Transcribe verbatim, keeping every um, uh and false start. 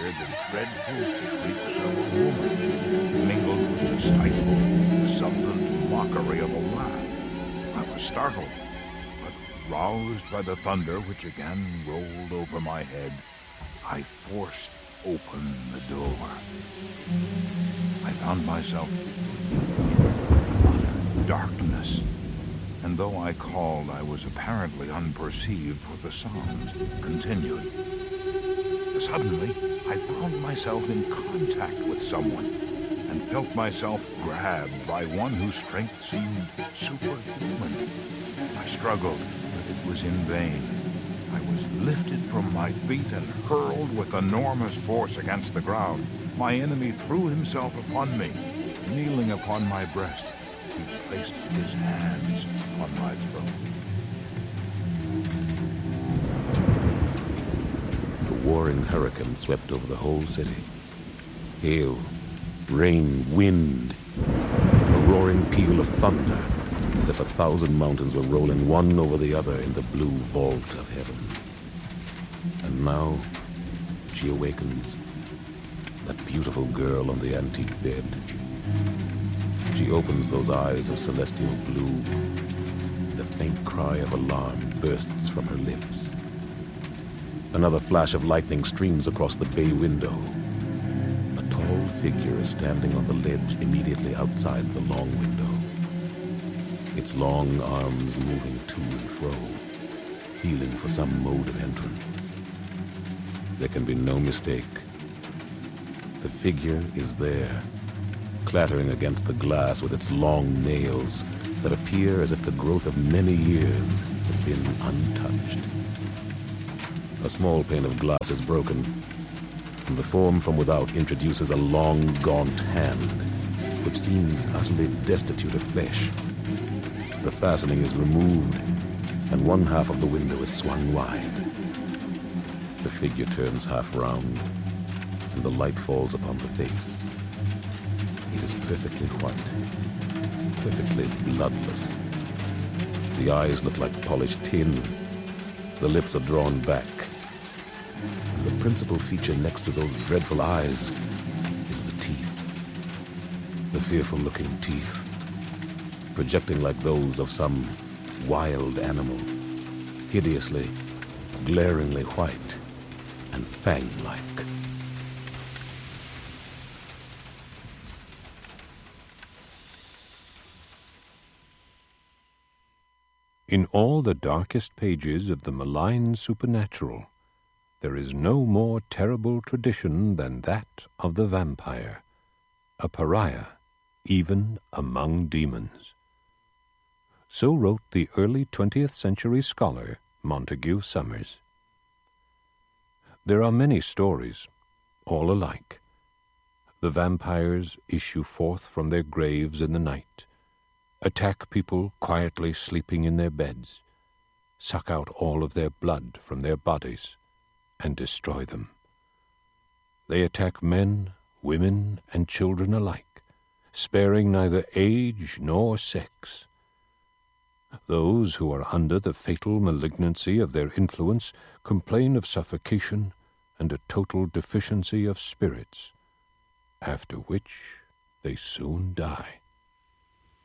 hear the dreadful shrieks of a woman, mingled with the stifled, exultant mockery of a laugh. I was startled, but roused by the thunder which again rolled over my head, I forced open the door. I found myself in utter darkness, and though I called, I was apparently unperceived, for the sounds continued. Suddenly, I found myself in contact with someone, and felt myself grabbed by one whose strength seemed superhuman. I struggled, but it was in vain. I was lifted from my feet and hurled with enormous force against the ground. My enemy threw himself upon me. Kneeling upon my breast, he placed his hands on my throat. The warring hurricane swept over the whole city. Hail, rain, wind, a roaring peal of thunder, as if a thousand mountains were rolling one over the other in the blue vault of heaven. And now she awakens, that beautiful girl on the antique bed. She opens those eyes of celestial blue, and a faint cry of alarm bursts from her lips. Another flash of lightning streams across the bay window. A tall figure is standing on the ledge immediately outside the long window, its long arms moving to and fro, feeling for some mode of entrance. There can be no mistake. The figure is there, clattering against the glass with its long nails that appear as if the growth of many years had been untouched. A small pane of glass is broken, and the form from without introduces a long, gaunt hand, which seems utterly destitute of flesh. The fastening is removed, and one half of the window is swung wide. The figure turns half round, and the light falls upon the face. It is perfectly white, perfectly bloodless. The eyes look like polished tin. The lips are drawn back. And the principal feature next to those dreadful eyes is the teeth. The fearful-looking teeth, projecting like those of some wild animal, hideously, glaringly white, and fang-like. In all the darkest pages of the malign supernatural, there is no more terrible tradition than that of the vampire, a pariah even among demons. So wrote the early twentieth century scholar Montague Summers. There are many stories, all alike. The vampires issue forth from their graves in the night, attack people quietly sleeping in their beds, suck out all of their blood from their bodies, and destroy them. They attack men, women, and children alike, sparing neither age nor sex. Those who are under the fatal malignancy of their influence complain of suffocation and a total deficiency of spirits, after which they soon die.